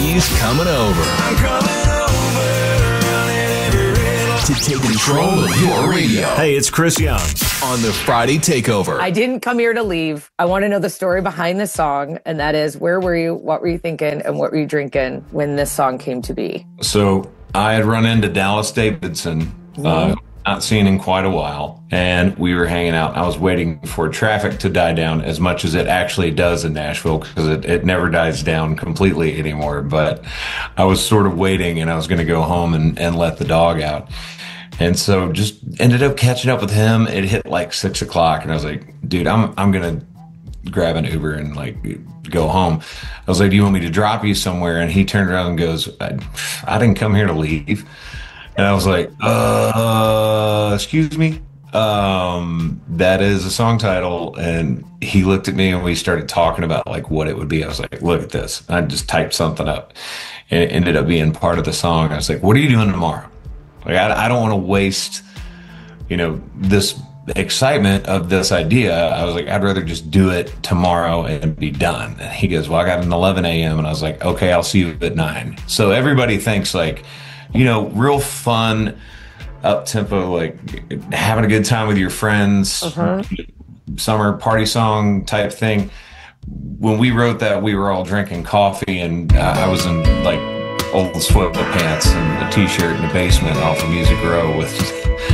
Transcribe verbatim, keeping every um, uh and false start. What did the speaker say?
He's coming over. I'm coming over to take control of your radio. Hey, it's Chris Young on the Friday Takeover. I didn't come here to leave. I want to know the story behind this song, and that is, where were you, what were you thinking, and what were you drinking when this song came to be? So I had run into Dallas Davidson, mm-hmm. uh, not seen in quite a while, and we were hanging out. I was waiting for traffic to die down as much as it actually does in Nashville, because it, it never dies down completely anymore. But I was sort of waiting, and I was going to go home and, and let the dog out. And so just ended up catching up with him. It hit like six o'clock, and I was like, dude, I'm I'm going to grab an Uber and like go home. I was like, do you want me to drop you somewhere? And he turned around and goes, I, I didn't come here to leave. And I was like, uh, excuse me? Um, that is a song title. And he looked at me and we started talking about like what it would be. I was like, look at this. I just typed something up and it ended up being part of the song. I was like, what are you doing tomorrow? Like, I, I don't want to waste, you know, this excitement of this idea. I was like, I'd rather just do it tomorrow and be done. And he goes, well, I got an eleven a.m. And I was like, okay, I'll see you at nine. So everybody thinks like, you know, real fun, up-tempo, like having a good time with your friends, uh-huh. summer party song type thing. When we wrote that, we were all drinking coffee, and uh, I was in like old sweatpants and a t-shirt in the basement off of Music Row with